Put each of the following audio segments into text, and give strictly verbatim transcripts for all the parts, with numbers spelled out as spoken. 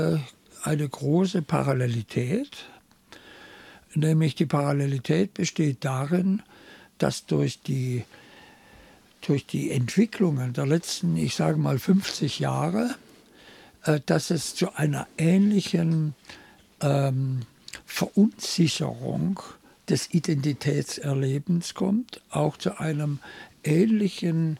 eine große Parallelität, nämlich die Parallelität besteht darin, dass durch die, durch die Entwicklungen der letzten, ich sage mal fünfzig Jahre, äh, dass es zu einer ähnlichen ähm, Verunsicherung des Identitätserlebens kommt, auch zu einem ähnlichen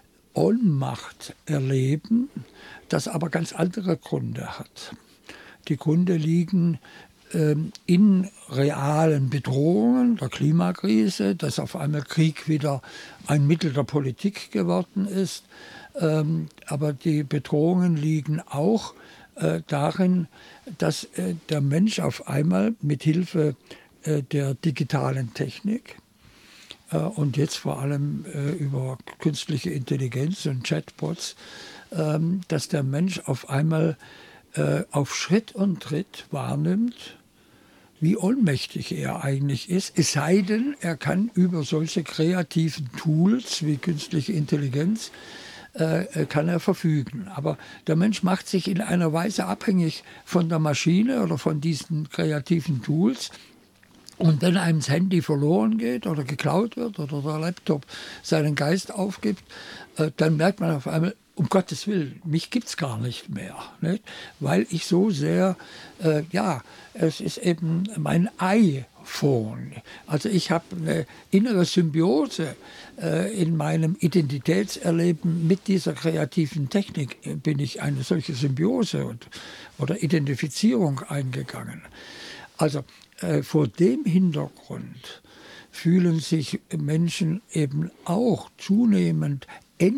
Ohnmachterleben, das aber ganz andere Gründe hat. Die Gründe liegen ähm, in realen Bedrohungen, der Klimakrise, dass auf einmal Krieg wieder ein Mittel der Politik geworden ist. Ähm, aber die Bedrohungen liegen auch äh, darin, dass äh, der Mensch auf einmal mit Hilfe äh, der digitalen Technik äh, und jetzt vor allem äh, über künstliche Intelligenz und Chatbots, äh, dass der Mensch auf einmal auf Schritt und Tritt wahrnimmt, wie ohnmächtig er eigentlich ist. Es sei denn, er kann über solche kreativen Tools wie künstliche Intelligenz äh, kann er verfügen. Aber der Mensch macht sich in einer Weise abhängig von der Maschine oder von diesen kreativen Tools. Und wenn einem das Handy verloren geht oder geklaut wird oder der Laptop seinen Geist aufgibt, äh, dann merkt man auf einmal, um Gottes Willen, mich gibt es gar nicht mehr. Nicht? Weil ich so sehr, äh, ja, es ist eben mein iPhone. Also ich habe eine innere Symbiose äh, in meinem Identitätserleben mit dieser kreativen Technik. Bin ich eine solche Symbiose und, oder Identifizierung eingegangen. Also äh, vor dem Hintergrund fühlen sich Menschen eben auch zunehmend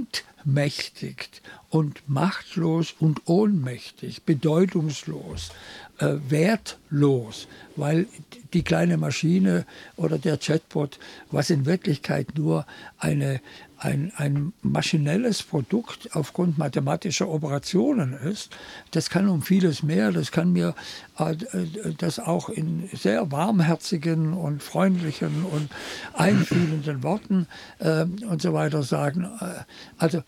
entmächtigt und machtlos und ohnmächtig, bedeutungslos, äh, wertlos, weil die kleine Maschine oder der Chatbot, was in Wirklichkeit nur eine, ein, ein maschinelles Produkt aufgrund mathematischer Operationen ist, das kann um vieles mehr, das kann mir äh, das auch in sehr warmherzigen und freundlichen und einfühlenden Worten äh, und so weiter sagen. Also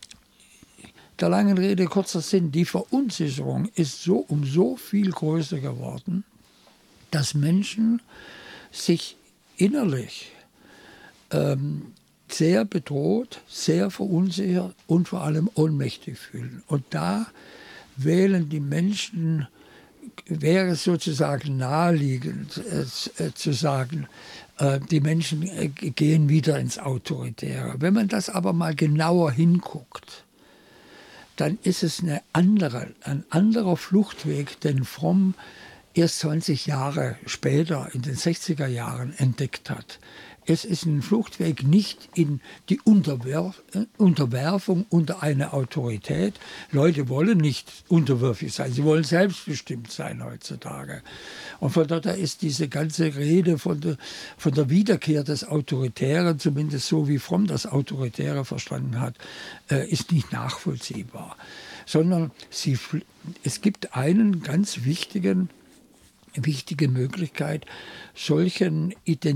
der langen Rede kurzer Sinn, die Verunsicherung ist so um so viel größer geworden, dass Menschen sich innerlich ähm, sehr bedroht, sehr verunsichert und vor allem ohnmächtig fühlen. Und da wählen die Menschen, wäre es sozusagen naheliegend äh, zu sagen, äh, die Menschen äh, gehen wieder ins Autoritäre. Wenn man das aber mal genauer hinguckt, dann ist es eine andere, ein anderer Fluchtweg, den Fromm erst zwanzig Jahre später, in den sechziger Jahren, entdeckt hat. Es ist ein Fluchtweg nicht in die Unterwerf Unterwerfung unter eine Autorität. Leute wollen nicht unterwürfig sein, sie wollen selbstbestimmt sein heutzutage. Und von daher ist diese ganze Rede von der, von der Wiederkehr des Autoritären, zumindest so wie Fromm das Autoritäre verstanden hat, äh, ist nicht nachvollziehbar. Sondern sie, es gibt einen ganz wichtigen wichtige Möglichkeit, solchen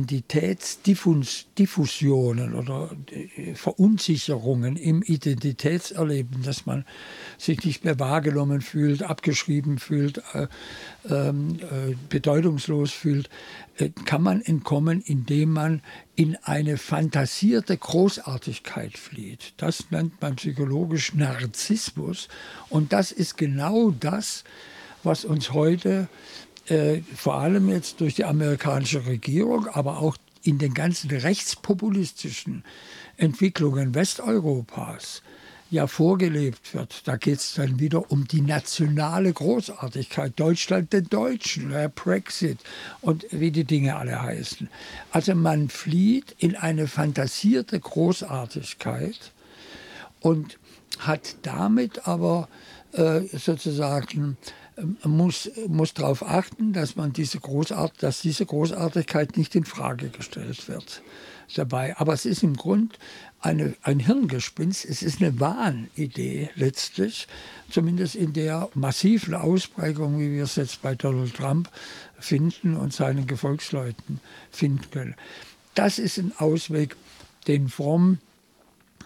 Identitätsdiffusionen oder Verunsicherungen im Identitätserleben, dass man sich nicht mehr wahrgenommen fühlt, abgeschrieben fühlt, äh, äh, bedeutungslos fühlt, äh, kann man entkommen, indem man in eine fantasierte Großartigkeit flieht. Das nennt man psychologisch Narzissmus. Und das ist genau das, was uns heute Äh, vor allem jetzt durch die amerikanische Regierung, aber auch in den ganzen rechtspopulistischen Entwicklungen Westeuropas ja vorgelebt wird. Da geht es dann wieder um die nationale Großartigkeit, Deutschland den Deutschen, äh, Brexit und wie die Dinge alle heißen. Also man flieht in eine fantasierte Großartigkeit und hat damit aber äh, sozusagen Man muss, muss darauf achten, dass, man diese Großart, dass diese Großartigkeit nicht in Frage gestellt wird dabei. Aber es ist im Grunde eine, ein Hirngespinst, es ist eine Wahnidee letztlich, zumindest in der massiven Ausprägung, wie wir es jetzt bei Donald Trump finden und seinen Gefolgsleuten finden können. Das ist ein Ausweg, den Fromm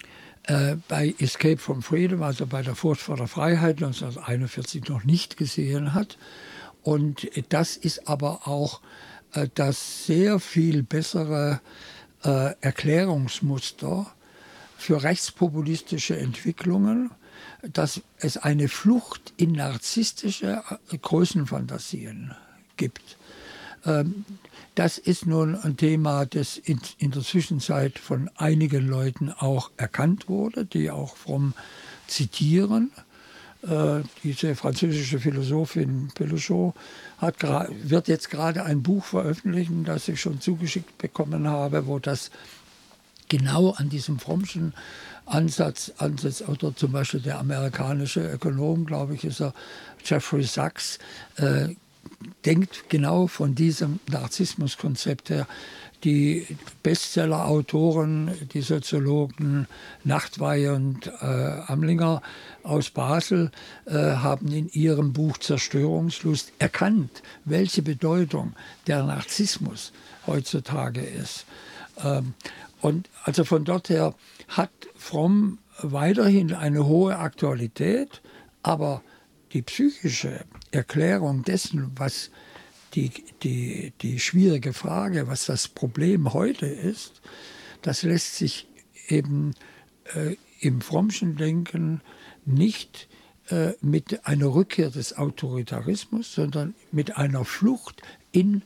äh, bei Escape from Freedom, also bei der Furcht vor der Freiheit neunzehnhunderteinundvierzig noch nicht gesehen hat. Und das ist aber auch äh, das sehr viel bessere äh, Erklärungsmuster für rechtspopulistische Entwicklungen, dass es eine Flucht in narzisstische Größenfantasien gibt. Ähm, das ist nun ein Thema, das in, in der Zwischenzeit von einigen Leuten auch erkannt wurde, die auch Fromm zitieren. Äh, diese französische Philosophin Péluchot hat, wird jetzt gerade ein Buch veröffentlichen, das ich schon zugeschickt bekommen habe, wo das genau an diesem Frommschen Ansatz, Ansatz, oder zum Beispiel der amerikanische Ökonom, glaube ich, ist er, Jeffrey Sachs, äh, denkt genau von diesem Narzissmuskonzept her. Die Bestseller-Autoren, die Soziologen Nachtwey und äh, Amlinger aus Basel äh, haben in ihrem Buch Zerstörungslust erkannt, welche Bedeutung der Narzissmus heutzutage ist. Ähm, Und also von dort her hat Fromm weiterhin eine hohe Aktualität, aber die psychische Erklärung dessen, was die, die, die schwierige Frage, was das Problem heute ist, das lässt sich eben äh, im Frommschen Denken nicht äh, mit einer Rückkehr des Autoritarismus, sondern mit einer Flucht in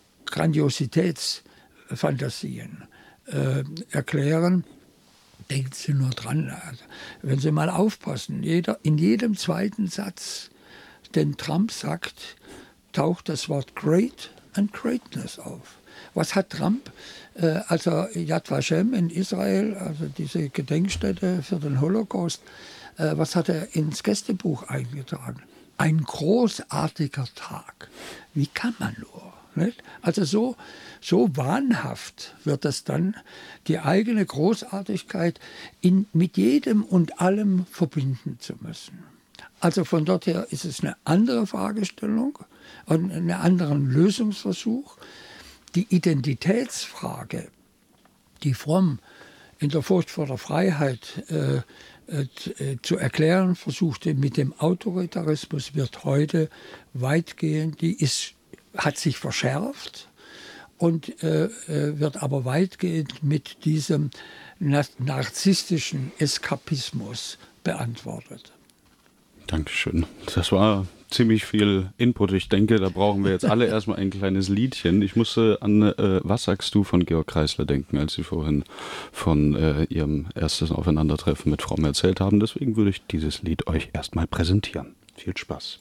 Grandiositätsfantasien Äh, erklären. Denken Sie nur dran, also, wenn Sie mal aufpassen, jeder, in jedem zweiten Satz, den Trump sagt, taucht das Wort Great and Greatness auf. Was hat Trump, äh, als er Yad Vashem in Israel, also diese Gedenkstätte für den Holocaust, äh, was hat er ins Gästebuch eingetragen? Ein großartiger Tag. Wie kann man nur? Nicht? Also so, so wahnhaft wird das dann, die eigene Großartigkeit in, mit jedem und allem verbinden zu müssen. Also von dort her ist es eine andere Fragestellung und einen anderen Lösungsversuch. Die Identitätsfrage, die Fromm in der Furcht vor der Freiheit äh, äh, zu erklären versuchte mit dem Autoritarismus, wird heute weitgehend, die ist hat sich verschärft und äh, wird aber weitgehend mit diesem narzisstischen Eskapismus beantwortet. Dankeschön. Das war ziemlich viel Input. Ich denke, da brauchen wir jetzt alle erstmal ein kleines Liedchen. Ich musste an äh, Was sagst du von Georg Kreisler denken, als Sie vorhin von äh, Ihrem ersten Aufeinandertreffen mit Fromm erzählt haben. Deswegen würde ich dieses Lied euch erstmal präsentieren. Viel Spaß.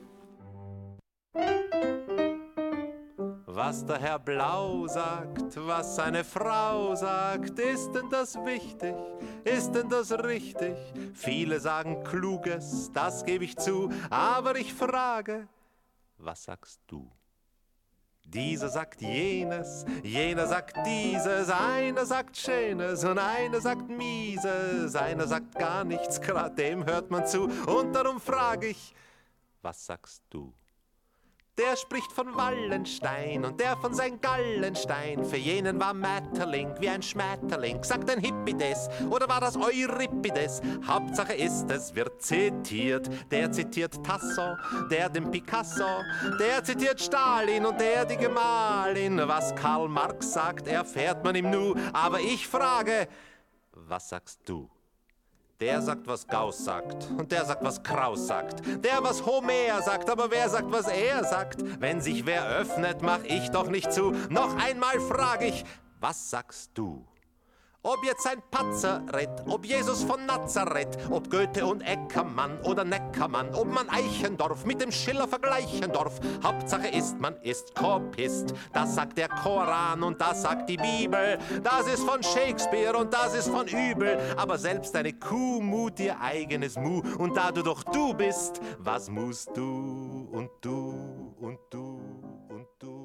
Was der Herr Blau sagt, was seine Frau sagt, ist denn das wichtig, ist denn das richtig? Viele sagen Kluges, das gebe ich zu, aber ich frage, was sagst du? Dieser sagt jenes, jener sagt dieses, einer sagt Schönes und einer sagt Mieses, einer sagt gar nichts, grad dem hört man zu, und darum frage ich, was sagst du? Der spricht von Wallenstein und der von Sankt Gallenstein. Für jenen war Maeterlinck wie ein Schmetterling. Sagt ein Hippides oder war das Euripides? Hauptsache ist, es wird zitiert. Der zitiert Tasso, der den Picasso. Der zitiert Stalin und der die Gemahlin. Was Karl Marx sagt, erfährt man im Nu. Aber ich frage, was sagst du? Der sagt, was Gauss sagt, und der sagt, was Kraus sagt. Der, was Homer sagt, aber wer sagt, was er sagt? Wenn sich wer öffnet, mach ich doch nicht zu. Noch einmal frag ich, was sagst du? Ob jetzt ein Patzer-Ritt, ob Jesus von Nazareth, ob Goethe und Eckermann oder Neckermann, ob man Eichendorff mit dem Schiller vergleichen darf. Hauptsache ist, man ist Kopist. Das sagt der Koran und das sagt die Bibel. Das ist von Shakespeare und das ist von Übel. Aber selbst eine Kuh mut ihr eigenes Mu. Und da du doch du bist, was musst du und du und du und du?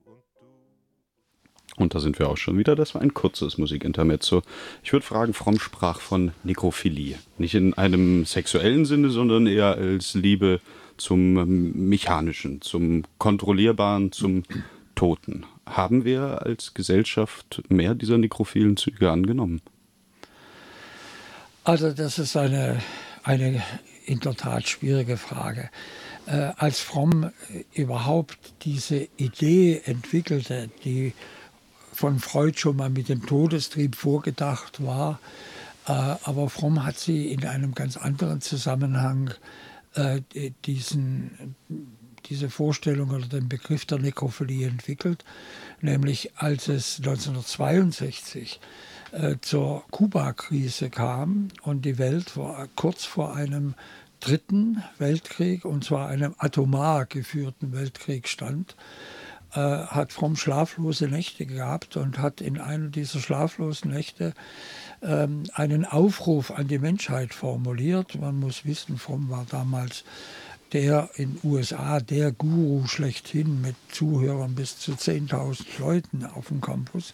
Und da sind wir auch schon wieder. Das war ein kurzes Musikintermezzo. Ich würde fragen, Fromm sprach von Nekrophilie. Nicht in einem sexuellen Sinne, sondern eher als Liebe zum Mechanischen, zum Kontrollierbaren, zum Toten. Haben wir als Gesellschaft mehr dieser nekrophilen Züge angenommen? Also das ist eine, eine in der Tat schwierige Frage. Äh, als Fromm überhaupt diese Idee entwickelte, die von Freud schon mal mit dem Todestrieb vorgedacht war, äh, aber Fromm hat sie in einem ganz anderen Zusammenhang äh, diesen, diese Vorstellung oder den Begriff der Nekrophilie entwickelt, nämlich als es neunzehnhundertzweiundsechzig äh, zur Kuba-Krise kam und die Welt war kurz vor einem dritten Weltkrieg, und zwar einem atomar geführten Weltkrieg stand, äh, hat Fromm schlaflose Nächte gehabt und hat in einer dieser schlaflosen Nächte ähm, einen Aufruf an die Menschheit formuliert. Man muss wissen, Fromm war damals der in den U S A der Guru schlechthin mit Zuhörern bis zu zehntausend Leuten auf dem Campus.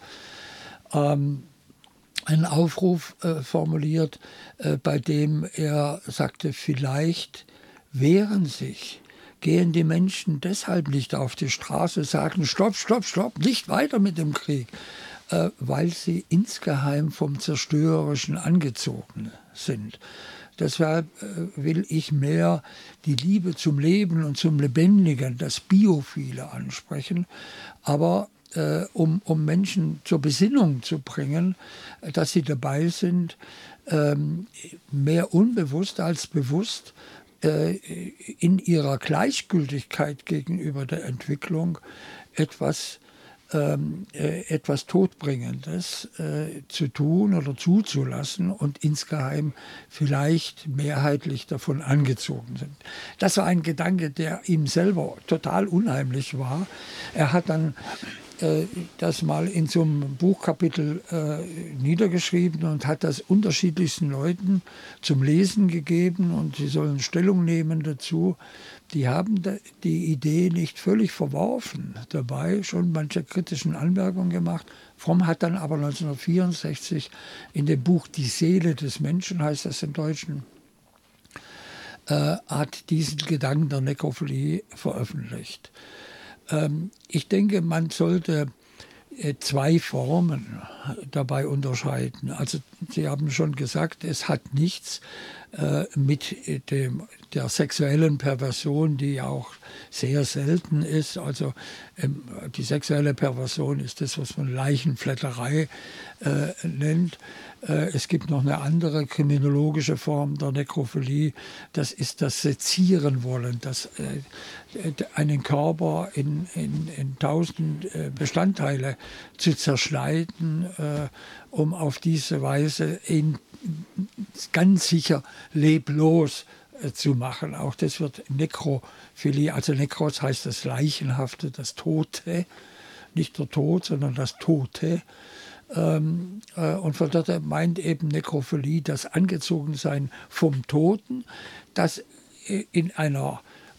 Ähm, einen Aufruf äh, formuliert, äh, bei dem er sagte, vielleicht wehren sich, gehen die Menschen deshalb nicht auf die Straße, sagen Stopp, Stopp, Stopp, nicht weiter mit dem Krieg, äh, weil sie insgeheim vom Zerstörerischen angezogen sind. Deshalb äh, will ich mehr die Liebe zum Leben und zum Lebendigen, das Biophile ansprechen, aber äh, um, um Menschen zur Besinnung zu bringen, äh, dass sie dabei sind, ähm, mehr unbewusst als bewusst äh, in ihrer Gleichgültigkeit gegenüber der Entwicklung etwas Ähm, äh, etwas Todbringendes äh, zu tun oder zuzulassen und insgeheim vielleicht mehrheitlich davon angezogen sind. Das war ein Gedanke, der ihm selber total unheimlich war. Er hat dann äh, das mal in so einem Buchkapitel äh, niedergeschrieben und hat das unterschiedlichsten Leuten zum Lesen gegeben und sie sollen Stellung nehmen dazu. Die haben die Idee nicht völlig verworfen, dabei schon manche kritischen Anmerkungen gemacht. Fromm hat dann aber neunzehnhundertvierundsechzig in dem Buch Die Seele des Menschen, heißt das im Deutschen, äh, hat diesen Gedanken der Nekrophilie veröffentlicht. Ähm, ich denke, man sollte äh, zwei Formen dabei unterscheiden. Also Sie haben schon gesagt, es hat nichts äh, mit dem, der sexuellen Perversion, die auch sehr selten ist. Also ähm, die sexuelle Perversion ist das, was man Leichenflatterei äh, nennt. Äh, es gibt noch eine andere kriminologische Form der Nekrophilie. Das ist das Sezieren wollen, das äh, einen Körper in, in, in tausend äh, Bestandteile zu zerschneiden, äh, um auf diese Weise ihn ganz sicher leblos äh, zu machen. Auch das wird Nekrophilie, also Nekros heißt das Leichenhafte, das Tote, nicht der Tod, sondern das Tote. Ähm, äh, und von daher meint eben Nekrophilie das Angezogensein vom Toten, das in einer,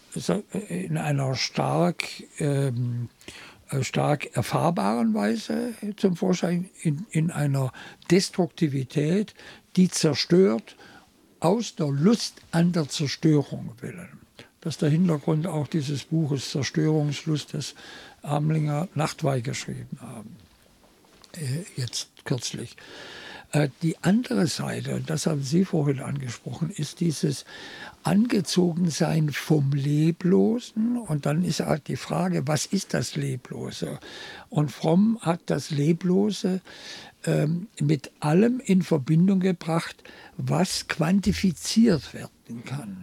in einer stark ähm, stark erfahrbaren Weise zum Vorschein, in, in einer Destruktivität, die zerstört aus der Lust an der Zerstörung willen. Das ist der Hintergrund auch dieses Buches Zerstörungslust, das Amlinger Nachtwey geschrieben haben, äh, jetzt kürzlich. Äh, die andere Seite, und das haben Sie vorhin angesprochen, ist dieses Angezogensein vom Leblosen. Und dann ist halt die Frage, was ist das Leblose? Und Fromm hat das Leblose ähm, mit allem in Verbindung gebracht, was quantifiziert werden kann.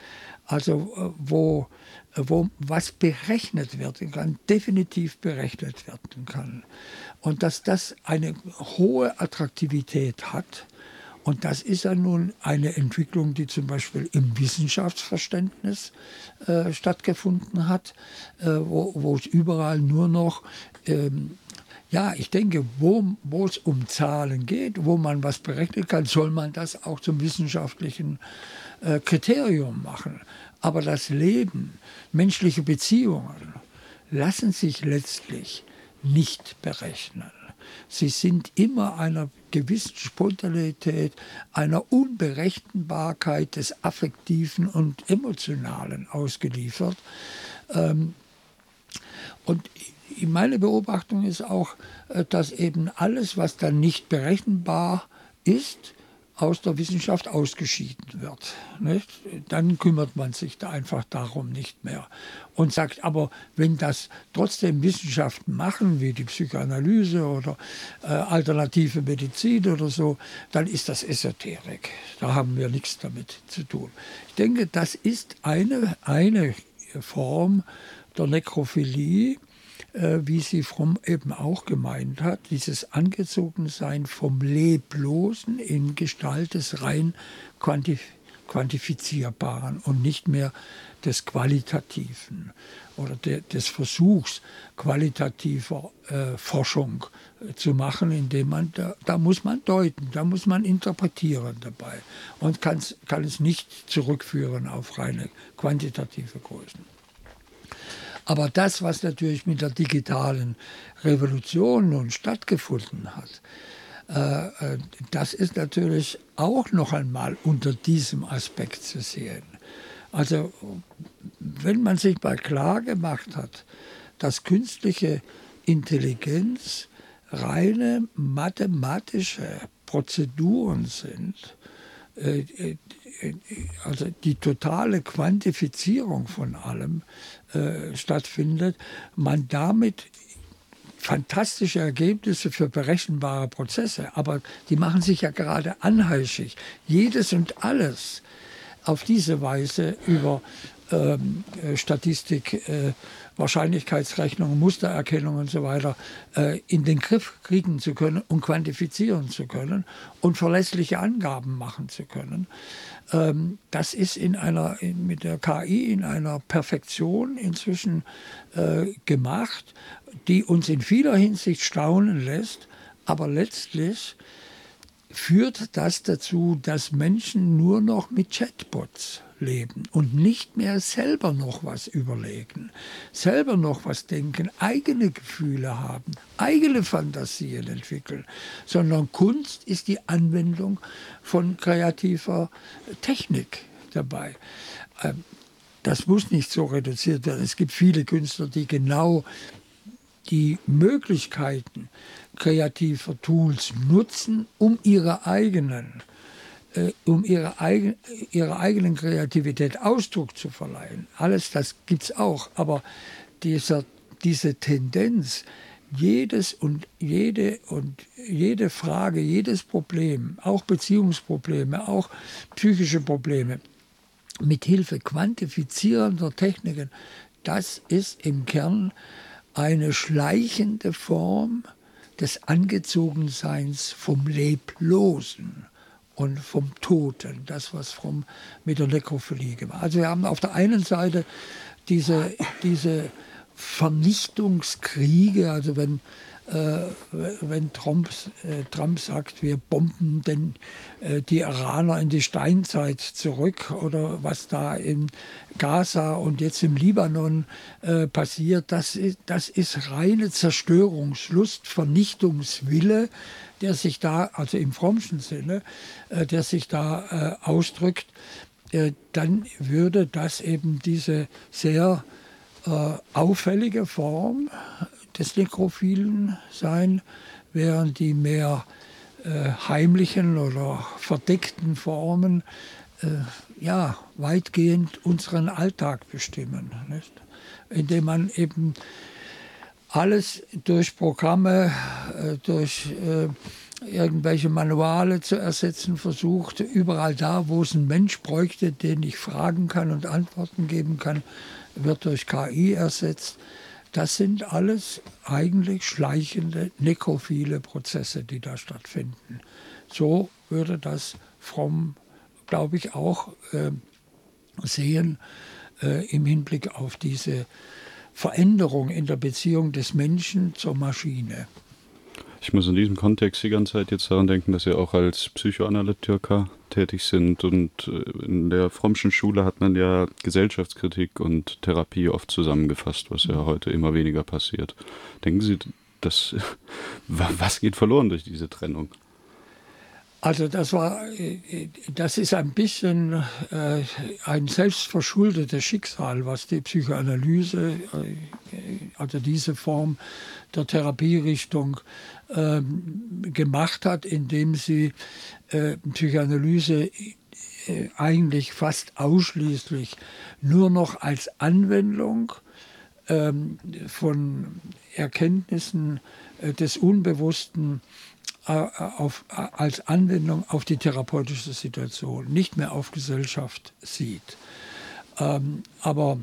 Also wo, wo was berechnet werden kann, definitiv berechnet werden kann. Und dass das eine hohe Attraktivität hat. Und das ist ja nun eine Entwicklung, die zum Beispiel im Wissenschaftsverständnis äh, stattgefunden hat, äh, wo, wo es überall nur noch, ähm, ja, ich denke, wo, wo es um Zahlen geht, wo man was berechnen kann, soll man das auch zum wissenschaftlichen äh, Kriterium machen. Aber das Leben, menschliche Beziehungen lassen sich letztlich nicht berechnen. Sie sind immer einer gewissen Spontanität, einer Unberechenbarkeit des Affektiven und Emotionalen ausgeliefert. Und meine Beobachtung ist auch, dass eben alles, was dann nicht berechenbar ist, aus der Wissenschaft ausgeschieden wird. Nicht? Dann kümmert man sich da einfach darum nicht mehr und sagt, aber wenn das trotzdem Wissenschaften machen, wie die Psychoanalyse oder äh, alternative Medizin oder so, dann ist das Esoterik. Da haben wir nichts damit zu tun. Ich denke, das ist eine, eine Form der Nekrophilie, wie sie Fromm eben auch gemeint hat, dieses Angezogensein vom Leblosen in Gestalt des rein quantif quantifizierbaren und nicht mehr des Qualitativen oder de des Versuchs qualitativer äh, Forschung äh, zu machen, indem man, da, da muss man deuten, da muss man interpretieren dabei und kann es nicht zurückführen auf reine quantitative Größen. Aber das, was natürlich mit der digitalen Revolution nun stattgefunden hat, äh, das ist natürlich auch noch einmal unter diesem Aspekt zu sehen. Also wenn man sich mal klar gemacht hat, dass künstliche Intelligenz reine mathematische Prozeduren sind, äh, also die totale Quantifizierung von allem äh, stattfindet, man damit fantastische Ergebnisse für berechenbare Prozesse, aber die machen sich ja gerade anheischig. Jedes und alles auf diese Weise über ähm, Statistik, äh, Wahrscheinlichkeitsrechnung, Mustererkennung und so weiter äh, in den Griff kriegen zu können und quantifizieren zu können und verlässliche Angaben machen zu können. Ähm, das ist in einer, in, mit der K I in einer Perfektion inzwischen äh, gemacht, die uns in vieler Hinsicht staunen lässt, aber letztlich führt das dazu, dass Menschen nur noch mit Chatbots leben und nicht mehr selber noch was überlegen, selber noch was denken, eigene Gefühle haben, eigene Fantasien entwickeln, sondern Kunst ist die Anwendung von kreativer Technik dabei. Das muss nicht so reduziert werden. Es gibt viele Künstler, die genau die Möglichkeiten kreativer Tools nutzen, um ihre eigenen, äh, um ihre, eigen, ihre eigenen Kreativität Ausdruck zu verleihen. Alles das gibt es auch, aber dieser, diese Tendenz, jedes und jede und jede Frage, jedes Problem, auch Beziehungsprobleme, auch psychische Probleme, mit Hilfe quantifizierender Techniken, das ist im Kern eine schleichende Form des Angezogenseins vom Leblosen und vom Toten, das, was Fromm mit der Nekrophilie gemacht hat. Also wir haben auf der einen Seite diese, diese Vernichtungskriege, also wenn, äh, wenn Trump, äh, Trump sagt, wir bomben denn, äh, die Iraner in die Steinzeit zurück oder was da in Gaza und jetzt im Libanon äh, passiert, das ist, das ist reine Zerstörungslust, Vernichtungswille, der sich da, also im Frommschen Sinne, äh, der sich da äh, ausdrückt, äh, dann würde das eben diese sehr äh, auffällige Form des Nekrophilen sein, während die mehr äh, heimlichen oder verdeckten Formen äh, ja, weitgehend unseren Alltag bestimmen, nicht? Indem man eben alles durch Programme, äh, durch äh, irgendwelche Manuale zu ersetzen versucht, überall da, wo es einen Mensch bräuchte, den ich fragen kann und Antworten geben kann, wird durch K I ersetzt. Das sind alles eigentlich schleichende, nekrophile Prozesse, die da stattfinden. So würde das Fromm, glaube ich, auch äh, sehen äh, im Hinblick auf diese Veränderung in der Beziehung des Menschen zur Maschine. Ich muss in diesem Kontext die ganze Zeit jetzt daran denken, dass Sie auch als Psychoanalytiker tätig sind, und in der Frommschen Schule hat man ja Gesellschaftskritik und Therapie oft zusammengefasst, was ja heute immer weniger passiert. Denken Sie, dass, was geht verloren durch diese Trennung? Also das war, das ist ein bisschen äh, ein selbstverschuldetes Schicksal, was die Psychoanalyse, äh, also diese Form der Therapierichtung äh, gemacht hat, indem sie äh, Psychoanalyse äh, eigentlich fast ausschließlich nur noch als Anwendung äh, von Erkenntnissen äh, des Unbewussten Auf, als Anwendung auf die therapeutische Situation, nicht mehr auf Gesellschaft sieht. Ähm, aber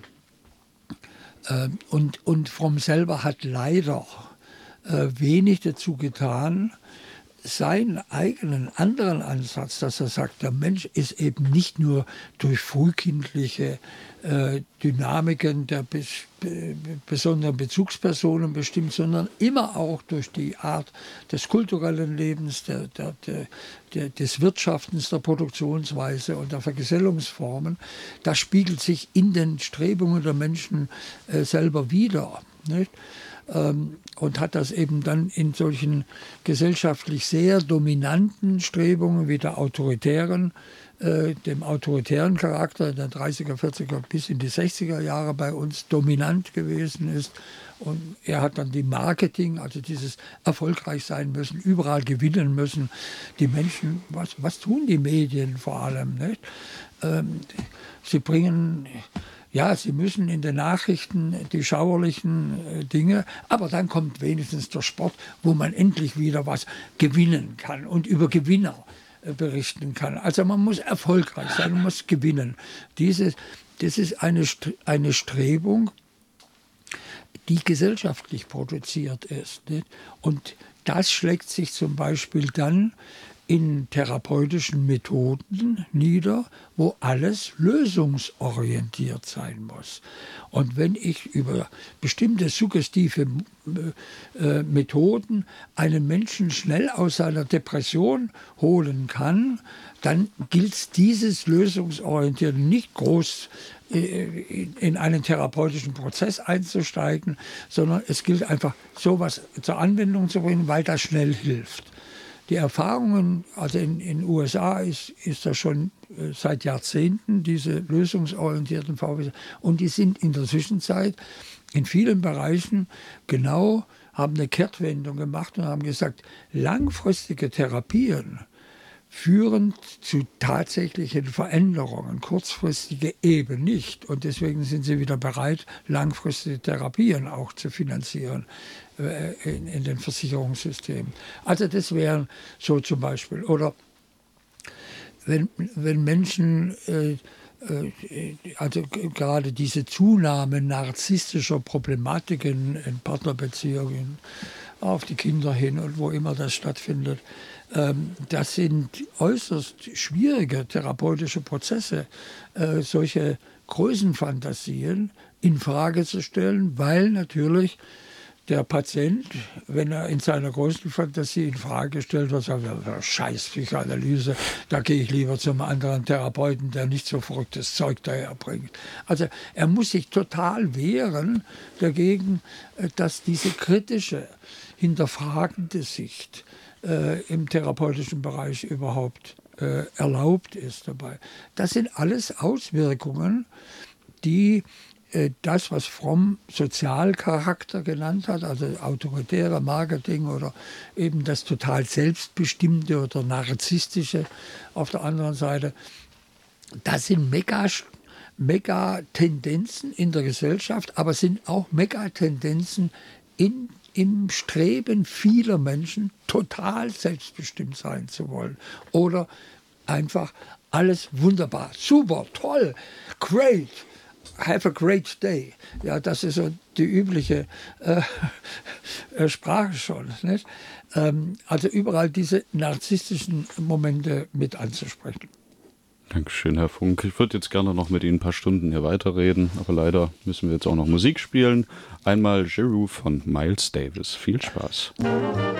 äh, und, und Fromm selber hat leider äh, wenig dazu getan, seinen eigenen anderen Ansatz, dass er sagt, der Mensch ist eben nicht nur durch frühkindliche äh, Dynamiken der bes be besonderen Bezugspersonen bestimmt, sondern immer auch durch die Art des kulturellen Lebens, der, der, der, der, des Wirtschaftens, der Produktionsweise und der Vergesellungsformen. Das spiegelt sich in den Strebungen der Menschen äh, selber wider, nicht? Und hat das eben dann in solchen gesellschaftlich sehr dominanten Strebungen wie der autoritären, äh, dem autoritären Charakter der dreißiger, vierziger bis in die sechziger Jahre bei uns dominant gewesen ist. Und er hat dann die Marketing, also dieses erfolgreich sein müssen, überall gewinnen müssen. Die Menschen, was, was tun die Medien vor allem? Nicht? Ähm, sie bringen... Ja, sie müssen in den Nachrichten die schauerlichen äh, Dinge, aber dann kommt wenigstens der Sport, wo man endlich wieder was gewinnen kann und über Gewinner äh, berichten kann. Also man muss erfolgreich sein, man muss gewinnen. Diese, das ist eine, eine Strebung, die gesellschaftlich produziert ist. Nicht? Und das schlägt sich zum Beispiel dann in therapeutischen Methoden nieder, wo alles lösungsorientiert sein muss. Und wenn ich über bestimmte suggestive äh, Methoden einen Menschen schnell aus seiner Depression holen kann, dann gilt dieses Lösungsorientierte nicht groß äh, in einen therapeutischen Prozess einzusteigen, sondern es gilt einfach, sowas zur Anwendung zu bringen, weil das schnell hilft. Die Erfahrungen, also in den U S A ist, ist das schon äh, seit Jahrzehnten, diese lösungsorientierten V W C, und die sind in der Zwischenzeit in vielen Bereichen genau, haben eine Kehrtwendung gemacht und haben gesagt, langfristige Therapien führen zu tatsächlichen Veränderungen, kurzfristige eben nicht. Und deswegen sind sie wieder bereit, langfristige Therapien auch zu finanzieren äh, in, in den Versicherungssystemen. Also das wären so zum Beispiel. Oder wenn, wenn Menschen, äh, äh, also gerade diese Zunahme narzisstischer Problematiken in Partnerbeziehungen, auf die Kinder hin und wo immer das stattfindet, das sind äußerst schwierige therapeutische Prozesse, äh, solche Größenfantasien in Frage zu stellen, weil natürlich der Patient, wenn er in seiner Größenfantasie in Frage stellt, was sagt, scheiß Psychoanalyse, da gehe ich lieber zum anderen Therapeuten, der nicht so verrücktes Zeug daherbringt. Also er muss sich total wehren dagegen, dass diese kritische, hinterfragende Sicht Äh, im therapeutischen Bereich überhaupt äh, erlaubt ist dabei. Das sind alles Auswirkungen, die äh, das, was Fromm Sozialcharakter genannt hat, also autoritäre Marketing oder eben das total Selbstbestimmte oder Narzisstische auf der anderen Seite, das sind mega, mega Tendenzen in der Gesellschaft, aber sind auch mega Tendenzen in im Streben vieler Menschen, total selbstbestimmt sein zu wollen. Oder einfach alles wunderbar, super, toll, great, have a great day. Ja, das ist so die übliche äh, Sprache schon. Nicht? Ähm, also überall diese narzisstischen Momente mit anzusprechen. Dankeschön, Herr Funk. Ich würde jetzt gerne noch mit Ihnen ein paar Stunden hier weiterreden, aber leider müssen wir jetzt auch noch Musik spielen. Einmal Giroux von Miles Davis. Viel Spaß.